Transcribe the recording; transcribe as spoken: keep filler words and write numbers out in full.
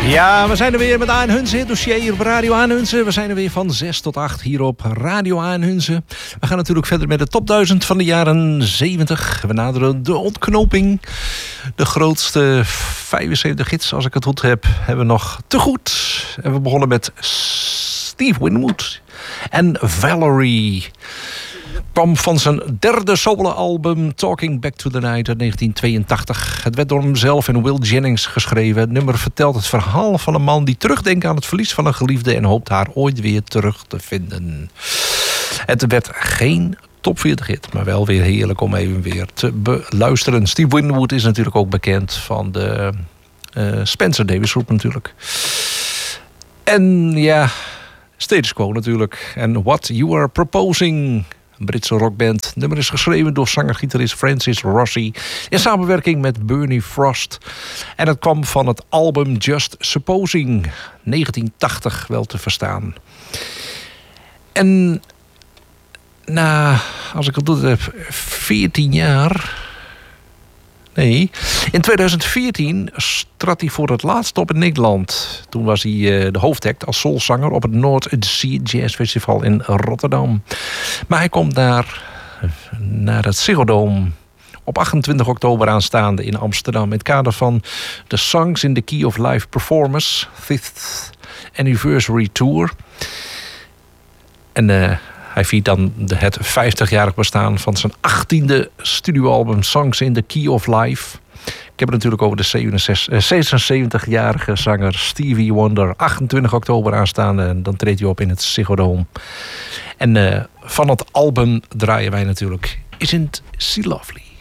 Ja, we zijn er weer met Aanhunze, het dossier hier op Radio Aanhunze. We zijn er weer van zes tot acht hier op Radio Aanhunze. We gaan natuurlijk verder met de top duizend van de jaren zeventig. We naderen de ontknoping. De grootste vijfenzeventig hits, als ik het goed heb, hebben we nog te goed. En we begonnen met Steve Winwood en Valerie. Kwam van zijn derde soloalbum Talking Back to the Night uit negentien tweeëntachtig. Het werd door hemzelf en Will Jennings geschreven. Het nummer vertelt het verhaal van een man die terugdenkt aan het verlies van een geliefde en hoopt haar ooit weer terug te vinden. Het werd geen top veertig hit, maar wel weer heerlijk om even weer te beluisteren. Steve Winwood is natuurlijk ook bekend van de uh, Spencer Davis Group natuurlijk. En ja, Status Quo natuurlijk. En What You Are Proposing, een Britse rockband. Het nummer is geschreven door zanger-gitarist Francis Rossi in samenwerking met Bernie Frost. En het kwam van het album Just Supposing, negentien tachtig wel te verstaan. En na, als ik het goed heb, veertien jaar... Nee, in tweeduizend veertien trad hij voor het laatst op in Nederland. Toen was hij uh, de hoofdact als soulzanger op het North Sea Jazz Festival in Rotterdam. Maar hij komt naar, naar het Ziggo Dome op achtentwintig oktober aanstaande in Amsterdam. In het kader van de Songs in the Key of Life Performance, fifth Anniversary Tour. En Uh, Hij viert dan het vijftigjarig bestaan van zijn achttiende studioalbum Songs in the Key of Life. Ik heb het natuurlijk over de zesenzeventigjarige zanger Stevie Wonder. achtentwintig oktober aanstaande en dan treedt hij op in het Ziggo Dome. En uh, van het album draaien wij natuurlijk Isn't She Lovely?